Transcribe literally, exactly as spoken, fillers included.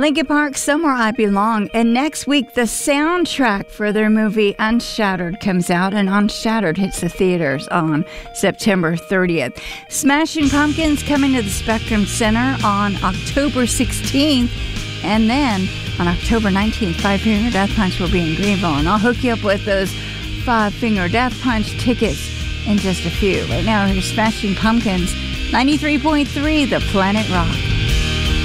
Linkin Park, Somewhere I Belong. And next week, the soundtrack for their movie Unshattered comes out, and Unshattered hits the theaters on September thirtieth. Smashing Pumpkins coming to the Spectrum Center on October sixteenth. And then on October nineteenth, Five Finger Death Punch will be in Greenville. And I'll hook you up with those Five Finger Death Punch tickets in just a few. Right now, here's Smashing Pumpkins, ninety-three point three The Planet Rock.